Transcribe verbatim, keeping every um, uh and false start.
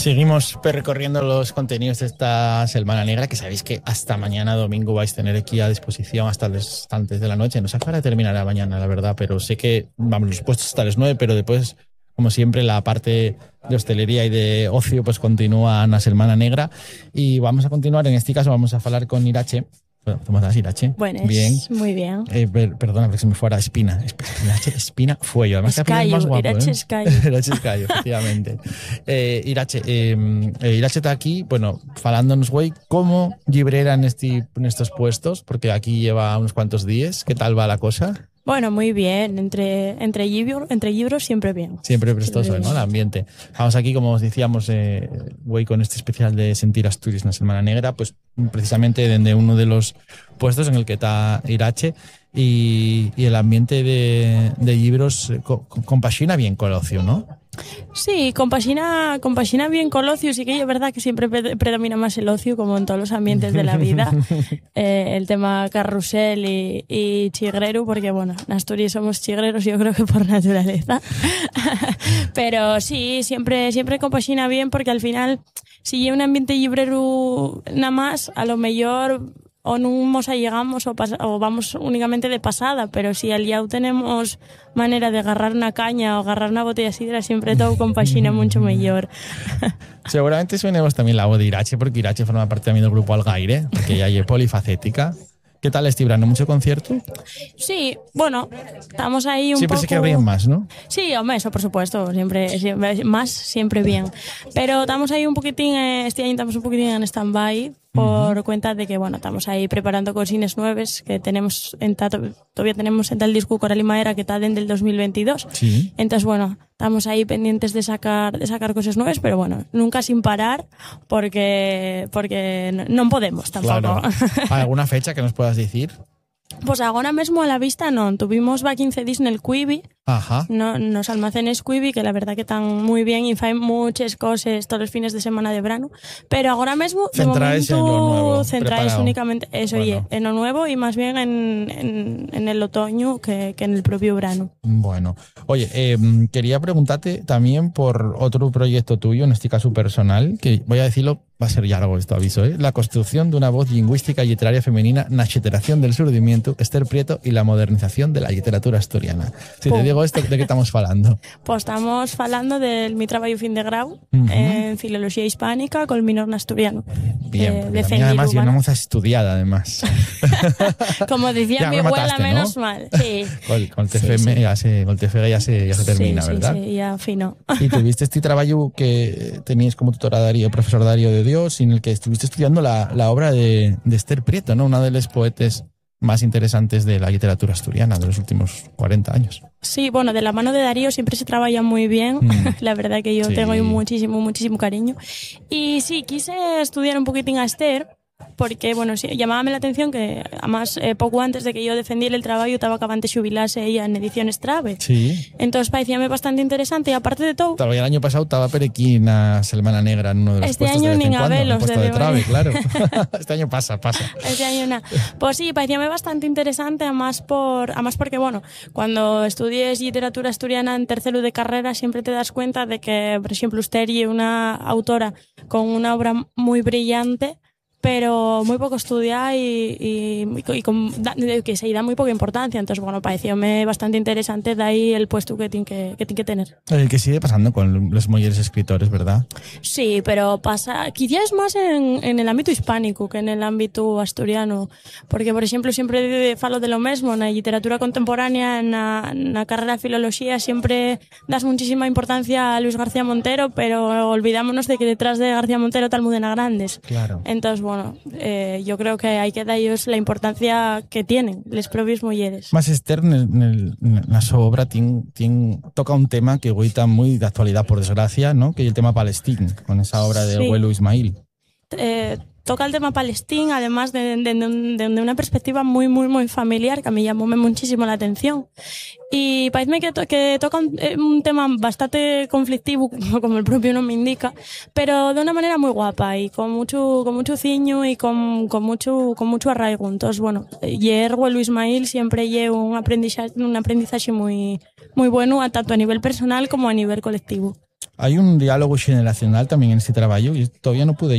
Seguimos recorriendo los contenidos de esta Semana Negra, que sabéis que hasta mañana domingo vais a tener aquí a disposición hasta las antes de la noche. No sé para terminará mañana, la verdad, pero sé que vamos los puestos hasta las nueve, pero después, como siempre, la parte de hostelería y de ocio pues continúa en la Semana Negra. Y vamos a continuar, en este caso vamos a hablar con Irache. ¿Cómo estás, Irache? Buenas, bien. Muy bien. Eh, per, perdona, porque se me fuera Espina. Irache, Espina, Fuello. Además, Escayo, más guapo, Irache ¿eh? Escayo. Irache Escayo, efectivamente. Eh, Irache, eh, Irache está aquí, bueno, falándonos, güey, cómo librera en, este, en estos puestos, porque aquí lleva unos cuantos días. ¿Qué tal va la cosa? Bueno, muy bien. Entre, entre, libro, entre libros, siempre bien. Siempre prestoso, siempre ¿no? El ambiente. Vamos aquí, como os decíamos, eh, güey, con este especial de Sentir Asturias en la Semana Negra, pues precisamente desde uno de los puestos en el que está Irache y, y el ambiente de, de libros co, compagina bien con el ocio, ¿no? Sí, compagina, compagina bien con el ocio. Sí que es verdad que siempre predomina más el ocio, como en todos los ambientes de la vida. eh, el tema carrusel y, y chigrero, porque bueno, en Asturias somos chigreros, yo creo que por naturaleza. Pero sí, siempre, siempre compagina bien, porque al final, si hay un ambiente librero nada más, a lo mejor o no nos llegamos o, o vamos únicamente de pasada, pero si al día tenemos manera de agarrar una caña o agarrar una botella de sidra, siempre todo compagina mucho mejor. Seguramente suenemos también la voz de Irache, porque Irache forma parte también del grupo Algaire, que ya es polifacética. ¿Qué tal este verano? ¿Mucho concierto? Sí, bueno, estamos ahí un siempre poco... Siempre se querrían más, ¿no? Sí, hombre, eso por supuesto, siempre, siempre más, siempre bien. Pero estamos ahí un poquitín, este año estamos un poquitín en stand-by por uh-huh. cuenta de que, bueno, estamos ahí preparando cosines nuevas que tenemos, en tato, todavía tenemos en tal disco Coral y Madera que está desde el dos mil veintidós. Sí. Entonces, bueno, estamos ahí pendientes de sacar, de sacar cosas nuevas, pero bueno, nunca sin parar porque, porque no podemos tampoco. Claro. ¿Alguna fecha que nos puedas decir? Pues ahora mismo a la vista no. Tuvimos va quince días en el Quibi. Ajá. No, nos almacenes Quibi, que la verdad que están muy bien y hacen muchas cosas todos los fines de semana de verano. Pero ahora mismo, de centráis momento, en lo nuevo, centráis preparado. únicamente eso, bueno. y en lo nuevo y más bien en, en, en el otoño que, que en el propio verano. Bueno. Oye, eh, quería preguntarte también por otro proyecto tuyo, en este caso personal, que voy a decirlo, va a ser largo esto, aviso, ¿eh? La construcción de una voz lingüística y literaria femenina, la xeteración del surdimiento, Esther Prieto y la modernización de la literatura asturiana. Si Pum. te digo esto, ¿de qué estamos hablando? Pues estamos hablando de mi trabajo fin de grau uh-huh. en Filología Hispánica con el minor asturiano. Bien, eh, de también, además, y una moza estudiada, además. Como decía ya, mi abuela, mataste, menos ¿no? mal. Sí. Con, con el T F M, sí, sí. Ya se, con el T F G ya se, ya se termina, sí, ¿verdad? Sí, sí, ya fino. Y tuviste este trabajo que tenías como tutora Darío, profesor Darío de Dios, en el que estuviste estudiando la, la obra de, de Esther Prieto, ¿no? Una de las poetas más interesantes de la literatura asturiana de los últimos cuarenta años. Sí, bueno, de la mano de Darío siempre se trabaja muy bien. Mm. La verdad que yo sí. tengo muchísimo, muchísimo cariño. Y sí, quise estudiar un poquitín a Esther, porque, bueno, sí, llamábame la atención que, además, eh, poco antes de que yo defendiera el trabajo, estaba acabando de jubilarse ella en Ediciones Trave. Sí. Entonces, parecíame bastante interesante y, aparte de todo... Tal vez el año pasado estaba per aquí en la Semana Negra en uno de los este puestos año de vez en ni cuando, a en los puesto de de Trave, claro. Este año pasa, pasa. Este año no. Pues sí, parecíame bastante interesante, además, por, además porque, bueno, cuando estudies literatura asturiana en tercero de carrera siempre te das cuenta de que, por ejemplo, usted es una autora con una obra muy brillante, pero muy poco estudiada y, y, y con, que se da muy poca importancia. Entonces, bueno, parecióme bastante interesante de ahí el puesto que tiene que, que, tiene que tener. El que sigue pasando con los mayores escritores, ¿verdad? Sí, pero pasa, quizás más en, en el ámbito hispánico que en el ámbito asturiano. Porque, por ejemplo, siempre falo de lo mismo. En la literatura contemporánea, en la, en la carrera de filología, siempre das muchísima importancia a Luis García Montero, pero olvidámonos de que detrás de García Montero está Almudena Grandes. Claro. Entonces, bueno, Bueno, eh, yo creo que hay que darles la importancia que tienen los propios mujeres. Más Esther, en, el, en, el, en la su obra tiene, tiene, toca un tema que hoy está muy de actualidad, por desgracia, ¿no? Que es el tema palestino, con esa obra del sí. abuelo Ismail. Eh, toca el tema palestín, además de, de, de, de una perspectiva muy, muy, muy familiar, que a mí llamó muchísimo la atención. Y parece que, to, que toca un, un tema bastante conflictivo, como el propio nombre indica, pero de una manera muy guapa y con mucho, con mucho ciño y con, con mucho, con mucho arraigo. Entonces, bueno, Yergo Luis Ismail siempre lleva un aprendizaje, un aprendizaje muy, muy bueno, tanto a nivel personal como a nivel colectivo. Hay un diálogo generacional también en este trabajo y todavía no pude